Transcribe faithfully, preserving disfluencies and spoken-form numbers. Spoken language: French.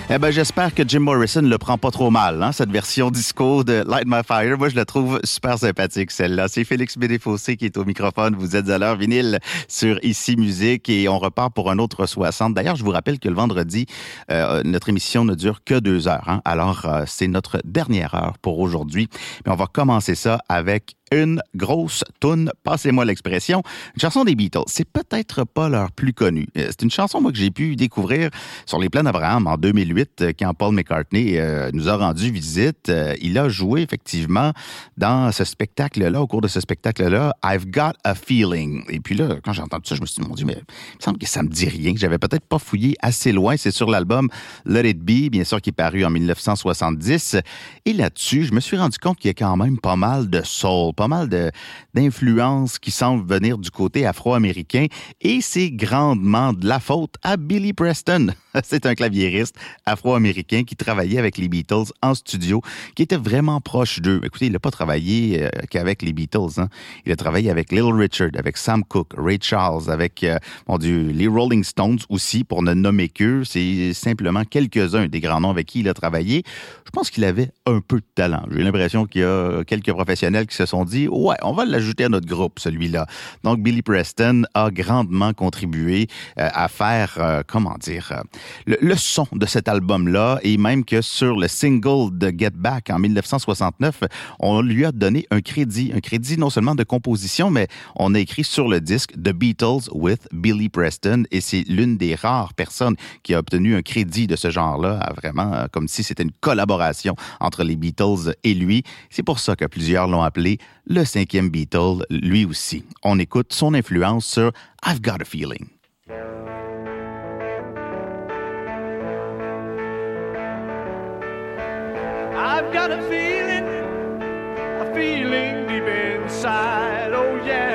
Eh ben, j'espère que Jim Morrison le prend pas trop mal, hein, cette version disco de Light My Fire. Moi, je la trouve super sympathique, celle-là. C'est Félix Bédéfossé qui est au microphone. Vous êtes à l'heure vinyle sur Ici Musique et on repart pour un autre soixante. D'ailleurs, je vous rappelle que le vendredi, euh, notre émission ne dure que deux heures. Hein. Alors, euh, c'est notre dernière heure pour aujourd'hui. Mais on va commencer ça avec une grosse toune, passez-moi l'expression, une chanson des Beatles. C'est peut-être pas leur plus connue. C'est une chanson, moi, que j'ai pu découvrir sur les plaines d'Abraham en deux mille huit, quand Paul McCartney euh, nous a rendu visite. Euh, il a joué, effectivement, dans ce spectacle-là, au cours de ce spectacle-là, I've Got a Feeling. Et puis là, quand j'ai entendu ça, je me suis dit, mon Dieu, mais il me semble que ça me dit rien. J'avais peut-être pas fouillé assez loin. C'est sur l'album Let It Be, bien sûr, qui est paru en dix-neuf cent soixante-dix. Et là-dessus, je me suis rendu compte qu'il y a quand même pas mal de soul, pas mal de, d'influences qui semblent venir du côté afro-américain et c'est grandement de la faute à Billy Preston. C'est un claviériste afro-américain qui travaillait avec les Beatles en studio, qui était vraiment proche d'eux. Écoutez, il n'a pas travaillé euh, qu'avec les Beatles. Hein. Il a travaillé avec Little Richard, avec Sam Cooke, Ray Charles, avec, euh, mon Dieu, les Rolling Stones aussi, pour ne nommer qu'eux. C'est simplement quelques-uns des grands noms avec qui il a travaillé. Je pense qu'il avait un peu de talent. J'ai l'impression qu'il y a quelques professionnels qui se sont dit « Ouais, on va l'ajouter à notre groupe, celui-là. » Donc, Billy Preston a grandement contribué euh, à faire, euh, comment dire, euh, le, le son de cet album-là, et même que sur le single de Get Back en dix-neuf cent soixante-neuf, on lui a donné un crédit, un crédit non seulement de composition, mais on a écrit sur le disque The Beatles with Billy Preston, et c'est l'une des rares personnes qui a obtenu un crédit de ce genre-là, vraiment euh, comme si c'était une collaboration entre les Beatles et lui. C'est pour ça que plusieurs l'ont appelé le cinquième Beatle, lui aussi. On écoute son influence sur I've Got a Feeling. I've got a feeling, a feeling deep inside, oh yeah.